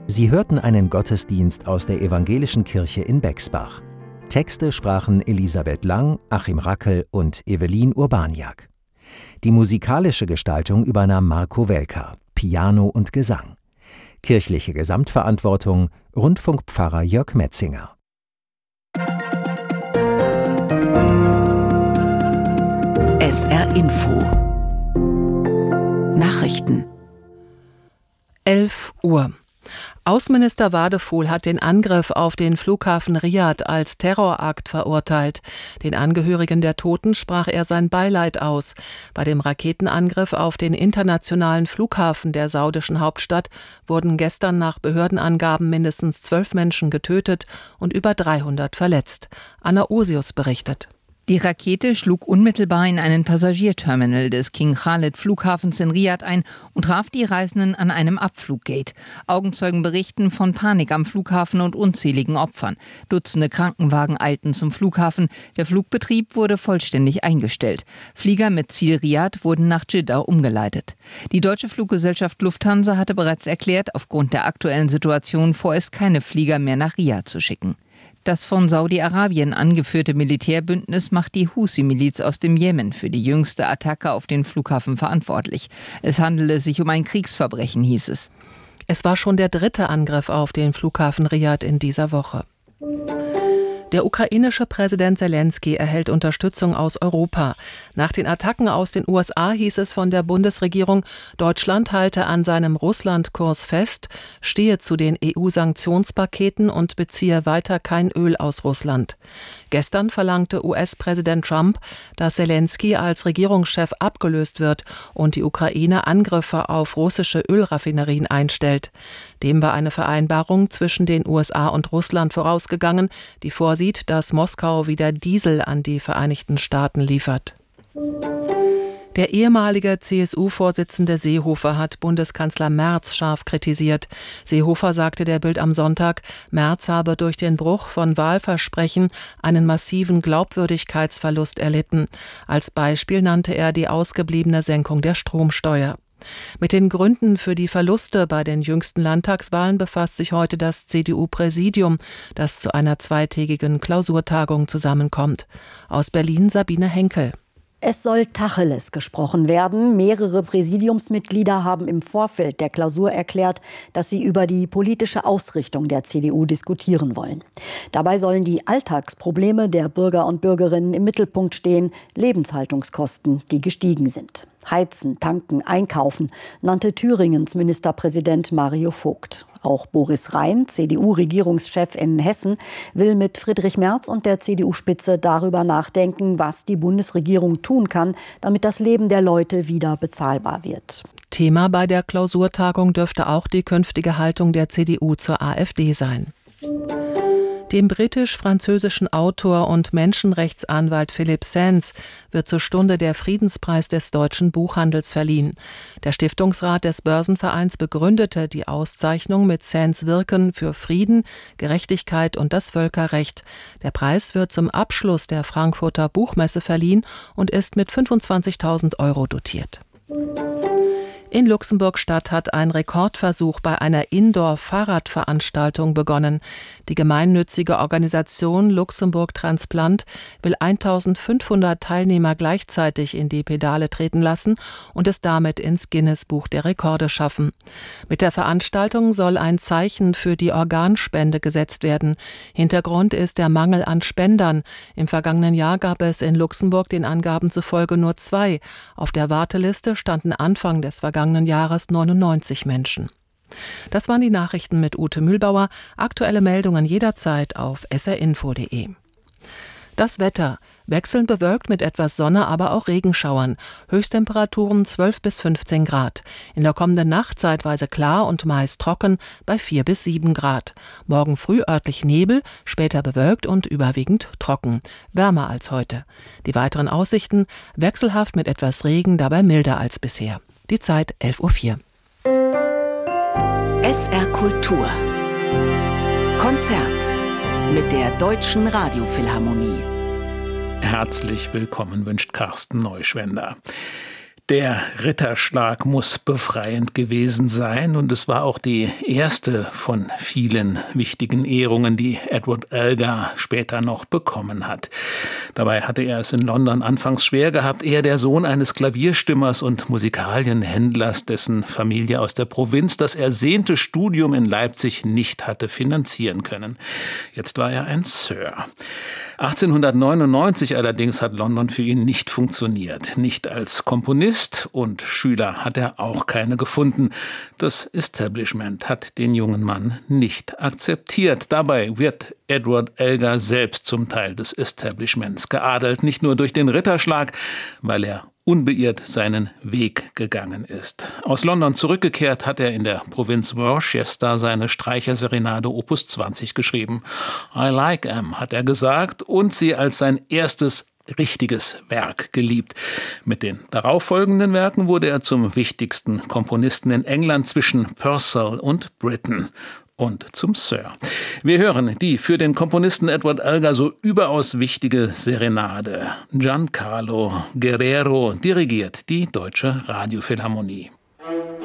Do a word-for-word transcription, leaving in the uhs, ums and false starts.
Sie hörten einen Gottesdienst aus der Evangelischen Kirche in Bexbach. Texte sprachen Elisabeth Lang, Achim Rackel und Evelyn Urbaniak. Die musikalische Gestaltung übernahm Marco Welker, Piano und Gesang. Kirchliche Gesamtverantwortung Rundfunkpfarrer Jörg Metzinger. S R Info Nachrichten elf Uhr. Außenminister Wadefuhl hat den Angriff auf den Flughafen Riad als Terrorakt verurteilt. Den Angehörigen der Toten sprach er sein Beileid aus. Bei dem Raketenangriff auf den internationalen Flughafen der saudischen Hauptstadt wurden gestern nach Behördenangaben mindestens zwölf Menschen getötet und über dreihundert verletzt. Anna Osius berichtet. Die Rakete schlug unmittelbar in einen Passagierterminal des King Khalid Flughafens in Riad ein und traf die Reisenden an einem Abfluggate. Augenzeugen berichten von Panik am Flughafen und unzähligen Opfern. Dutzende Krankenwagen eilten zum Flughafen. Der Flugbetrieb wurde vollständig eingestellt. Flieger mit Ziel Riad wurden nach Dschidda umgeleitet. Die deutsche Fluggesellschaft Lufthansa hatte bereits erklärt, aufgrund der aktuellen Situation vorerst keine Flieger mehr nach Riad zu schicken. Das von Saudi-Arabien angeführte Militärbündnis macht die Husi-Miliz aus dem Jemen für die jüngste Attacke auf den Flughafen verantwortlich. Es handele sich um ein Kriegsverbrechen, hieß es. Es war schon der dritte Angriff auf den Flughafen Riad in dieser Woche. Der ukrainische Präsident Selenskyj erhält Unterstützung aus Europa. Nach den Attacken aus den U S A hieß es von der Bundesregierung, Deutschland halte an seinem Russlandkurs fest, stehe zu den E U-Sanktionspaketen und beziehe weiter kein Öl aus Russland. Gestern verlangte U S-Präsident Trump, dass Selenskyj als Regierungschef abgelöst wird und die Ukraine Angriffe auf russische Ölraffinerien einstellt. Dem war eine Vereinbarung zwischen den U S A und Russland vorausgegangen, die vorsieht, dass Moskau wieder Diesel an die Vereinigten Staaten liefert. Der ehemalige C S U-Vorsitzende Seehofer hat Bundeskanzler Merz scharf kritisiert. Seehofer sagte der Bild am Sonntag, Merz habe durch den Bruch von Wahlversprechen einen massiven Glaubwürdigkeitsverlust erlitten. Als Beispiel nannte er die ausgebliebene Senkung der Stromsteuer. Mit den Gründen für die Verluste bei den jüngsten Landtagswahlen befasst sich heute das C D U-Präsidium, das zu einer zweitägigen Klausurtagung zusammenkommt. Aus Berlin Sabine Henkel. Es soll Tacheles gesprochen werden. Mehrere Präsidiumsmitglieder haben im Vorfeld der Klausur erklärt, dass sie über die politische Ausrichtung der C D U diskutieren wollen. Dabei sollen die Alltagsprobleme der Bürger und Bürgerinnen im Mittelpunkt stehen, Lebenshaltungskosten, die gestiegen sind. Heizen, tanken, einkaufen, nannte Thüringens Ministerpräsident Mario Vogt. Auch Boris Rhein, C D U-Regierungschef in Hessen, will mit Friedrich Merz und der C D U-Spitze darüber nachdenken, was die Bundesregierung tun kann, damit das Leben der Leute wieder bezahlbar wird. Thema bei der Klausurtagung dürfte auch die künftige Haltung der C D U zur AfD sein. Dem britisch-französischen Autor und Menschenrechtsanwalt Philippe Sands wird zur Stunde der Friedenspreis des deutschen Buchhandels verliehen. Der Stiftungsrat des Börsenvereins begründete die Auszeichnung mit Sands Wirken für Frieden, Gerechtigkeit und das Völkerrecht. Der Preis wird zum Abschluss der Frankfurter Buchmesse verliehen und ist mit fünfundzwanzigtausend Euro dotiert. In Luxemburg-Stadt hat ein Rekordversuch bei einer Indoor-Fahrradveranstaltung begonnen. Die gemeinnützige Organisation Luxemburg Transplant will eintausendfünfhundert Teilnehmer gleichzeitig in die Pedale treten lassen und es damit ins Guinness-Buch der Rekorde schaffen. Mit der Veranstaltung soll ein Zeichen für die Organspende gesetzt werden. Hintergrund ist der Mangel an Spendern. Im vergangenen Jahr gab es in Luxemburg den Angaben zufolge nur zwei. Auf der Warteliste standen Anfang des vergangenen Jahres neunundneunzig Menschen. Das waren die Nachrichten mit Ute Mühlbauer. Aktuelle Meldungen jederzeit auf s r info punkt d e. Das Wetter. Wechselnd bewölkt mit etwas Sonne, aber auch Regenschauern. Höchsttemperaturen zwölf bis fünfzehn Grad. In der kommenden Nacht zeitweise klar und meist trocken bei vier bis sieben Grad. Morgen früh örtlich Nebel, später bewölkt und überwiegend trocken. Wärmer als heute. Die weiteren Aussichten wechselhaft mit etwas Regen, dabei milder als bisher. Die Zeit elf Uhr vier. S R Kultur. Konzert mit der Deutschen Radiophilharmonie. Herzlich willkommen wünscht Carsten Neuschwender. Der Ritterschlag muss befreiend gewesen sein und es war auch die erste von vielen wichtigen Ehrungen, die Edward Elgar später noch bekommen hat. Dabei hatte er es in London anfangs schwer gehabt. Er, der Sohn eines Klavierstimmers und Musikalienhändlers, dessen Familie aus der Provinz das ersehnte Studium in Leipzig nicht hatte finanzieren können. Jetzt war er ein Sir. achtzehnhundertneunundneunzig allerdings hat London für ihn nicht funktioniert. Nicht als Komponist und Schüler hat er auch keine gefunden. Das Establishment hat den jungen Mann nicht akzeptiert. Dabei wird Edward Elgar selbst zum Teil des Establishments geadelt. Nicht nur durch den Ritterschlag, weil er unbeirrt seinen Weg gegangen ist. Aus London zurückgekehrt hat er in der Provinz Worcester seine Streicherserenade Opus zwanzig geschrieben. I like 'em, hat er gesagt, und sie als sein erstes richtiges Werk geliebt. Mit den darauffolgenden Werken wurde er zum wichtigsten Komponisten in England zwischen Purcell und Britten und zum Sir. Wir hören die für den Komponisten Edward Elgar so überaus wichtige Serenade. Giancarlo Guerrero dirigiert die Deutsche Radiophilharmonie.